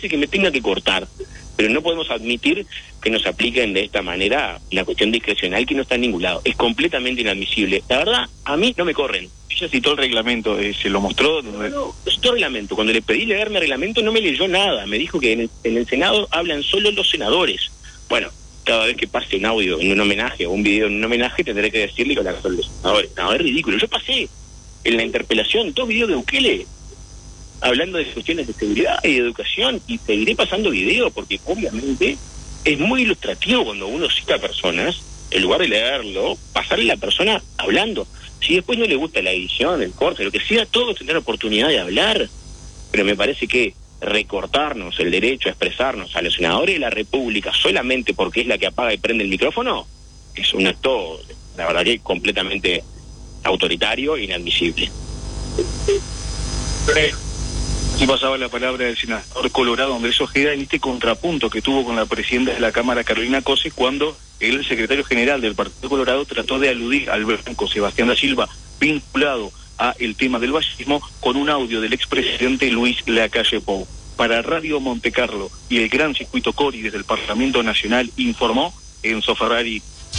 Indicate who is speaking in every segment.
Speaker 1: parece que me tenga que cortar, pero no podemos admitir que nos apliquen de esta manera la cuestión discrecional que no está en ningún lado. Es completamente inadmisible. La verdad, a mí no me corren.
Speaker 2: Ella citó el reglamento, ¿se lo mostró?
Speaker 1: No citó el reglamento. Cuando le pedí leerme el reglamento no me leyó nada. Me dijo que en el Senado hablan solo los senadores. Bueno, cada vez que pase un audio en un homenaje o un video en un homenaje tendré que decirle que hablan solo los senadores. No, es ridículo. Yo pasé en la interpelación 2 videos de Bukele hablando de cuestiones de seguridad y de educación, y seguiré pasando videos porque obviamente es muy ilustrativo cuando uno cita a personas, en lugar de leerlo, pasarle a la persona hablando. Si después no le gusta la edición, el corte, lo que sea, todos tendrán oportunidad de hablar, pero me parece que recortarnos el derecho a expresarnos a los senadores de la República solamente porque es la que apaga y prende el micrófono es un acto, la verdad que completamente autoritario e inadmisible.
Speaker 2: Y pasaba la palabra del senador colorado Andrés Ojeda en este contrapunto que tuvo con la presidenta de la Cámara, Carolina Cose, cuando el secretario general del Partido Colorado trató de aludir al blanco Sebastián da Silva, vinculado a el tema del vallismo, con un audio del expresidente Luis Lacalle Pou. Para Radio Montecarlo y el Gran Circuito Cori desde el Parlamento Nacional, informó Enzo Ferrari.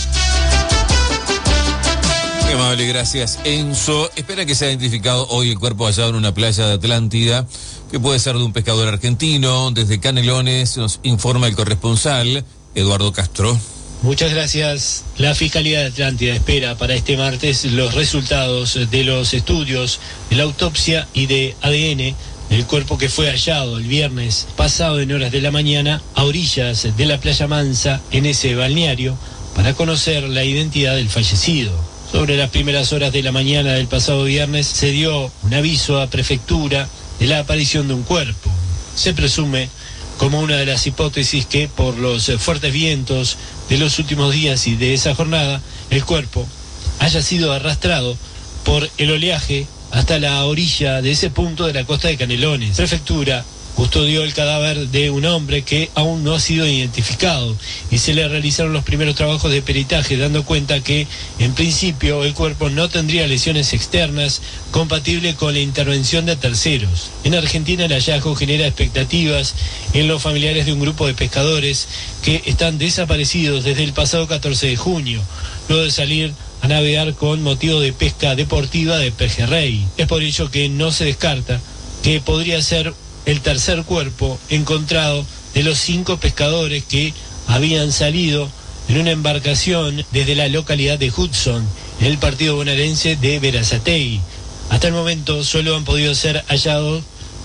Speaker 3: Qué amable, gracias, Enzo. Espera que sea identificado hoy el cuerpo hallado en una playa de Atlántida, que puede ser de un pescador argentino. Desde Canelones nos informa el corresponsal Eduardo Castro.
Speaker 4: Muchas gracias. La Fiscalía de Atlántida espera para este martes los resultados de los estudios de la autopsia y de ADN del cuerpo que fue hallado el viernes pasado en horas de la mañana a orillas de la Playa Mansa, en ese balneario, para conocer la identidad del fallecido. Sobre las primeras horas de la mañana del pasado viernes se dio un aviso a Prefectura de la aparición de un cuerpo. Se presume como una de las hipótesis que por los fuertes vientos de los últimos días y de esa jornada, el cuerpo haya sido arrastrado por el oleaje hasta la orilla de ese punto de la costa de Canelones. Prefectura custodió el cadáver de un hombre que aún no ha sido identificado y se le realizaron los primeros trabajos de peritaje, dando cuenta que en principio el cuerpo no tendría lesiones externas compatibles con la intervención de terceros. En Argentina el hallazgo genera expectativas en los familiares de un grupo de pescadores que están desaparecidos desde el pasado 14 de junio, luego de salir a navegar con motivo de pesca deportiva de pejerrey. Es por ello que no se descarta que podría ser el tercer cuerpo encontrado de los 5 pescadores que habían salido en una embarcación desde la localidad de Hudson, en el partido bonaerense de Berazategui. Hasta el momento solo han podido ser hallados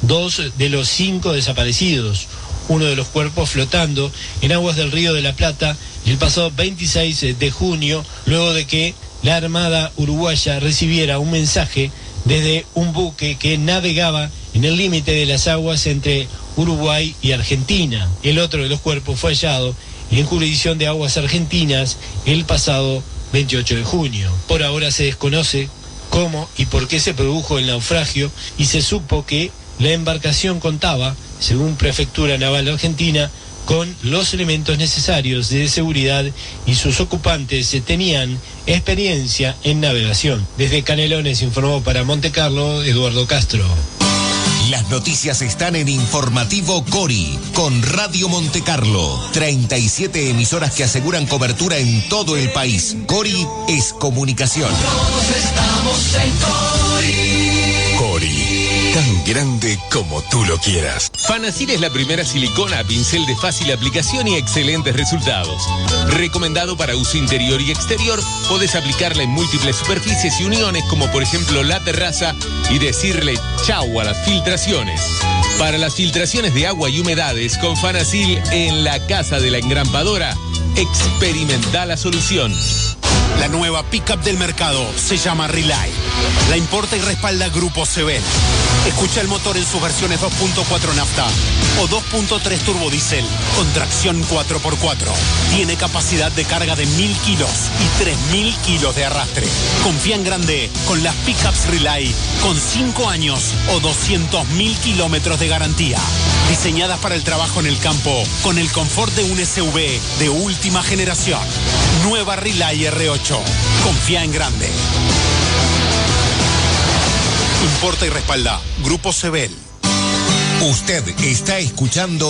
Speaker 4: 2 de los 5 desaparecidos, uno de los cuerpos flotando en aguas del Río de la Plata el pasado 26 de junio, luego de que la Armada Uruguaya recibiera un mensaje desde un buque que navegaba en el límite de las aguas entre Uruguay y Argentina. El otro de los cuerpos fue hallado en jurisdicción de aguas argentinas el pasado 28 de junio. Por ahora se desconoce cómo y por qué se produjo el naufragio y se supo que la embarcación contaba, según Prefectura Naval Argentina, con los elementos necesarios de seguridad y sus ocupantes tenían experiencia en navegación. Desde Canelones informó para Montecarlo Eduardo Castro.
Speaker 5: Las noticias están en Informativo Cori, con Radio Montecarlo. 37 emisoras que aseguran cobertura en todo el país. Cori es comunicación.
Speaker 6: Todos estamos en Cori.
Speaker 5: Cori, tan grande como tú lo quieras.
Speaker 7: Fanasil es la primera silicona a pincel de fácil aplicación y excelentes resultados. Recomendado para uso interior y exterior, podés aplicarla en múltiples superficies y uniones, como por ejemplo la terraza, y decirle chau a las filtraciones. Para las filtraciones de agua y humedades, con Fanasil en la casa de la engrampadora, experimenta la solución.
Speaker 8: La nueva pickup del mercado se llama Relay. La importa y respalda Grupo Sebel. Escucha el motor en sus versiones 2.4 nafta o 2.3 turbodiesel con tracción 4x4. Tiene capacidad de carga de 1000 kilos y 3000 kilos de arrastre. Confía en grande con las pickups Relay con 5 años o 200.000 kilómetros de garantía. Diseñadas para el trabajo en el campo con el confort de un SUV de última generación. Nueva Relay R8. Confía en grande. Importa y respalda Grupo Sebel.
Speaker 5: Usted está escuchando